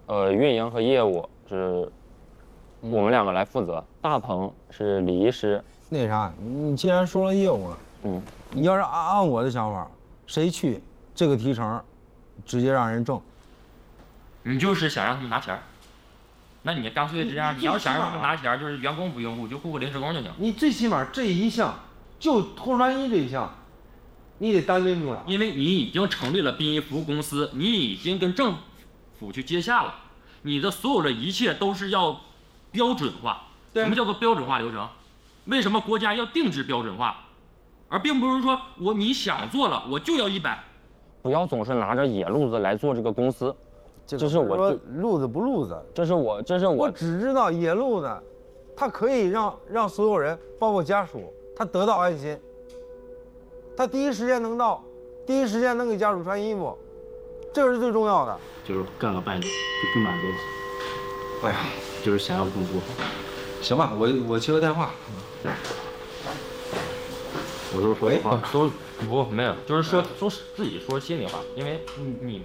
运营和业务是我们两个来负责，大鹏是礼仪师。 那啥，你既然说了业务了，你要是按我的想法，谁去这个提成，直接让人挣。 你就是想让他们拿钱，那你干脆这样，你要想让他们拿钱，就是员工不用雇，就雇个临时工就行。 你最起码这一项，就拖船衣这一项，你得单拎出来。 因为你已经成立了殡仪服务公司，你已经跟政府去接洽了，你的所有的一切都是要标准化。什么叫做标准化流程？为什么国家要定制标准化，而并不是说你想做了我就要100。 不要总是拿着野路子来做这个公司，这是我路子不路子， 这是我我只知道野路子，他可以让所有人，包括家属，他得到安心。他第一时间能到，第一时间能给家属穿衣服，这是最重要的。 就是干了半年就不满足， 哎呀， 就是想要更多。 行吧，我接个电话。 我都是说实话，没有，就是说自己说心里话，因为你们。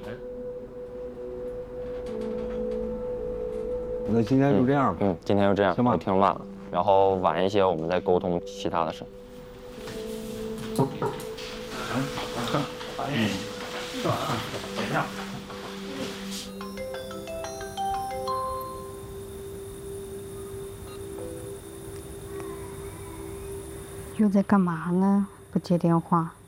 那今天就这样吧。 今天就这样， 行吧， 我挺晚了，然后晚一些我们再沟通其他的事。 又在干嘛呢？不接电话。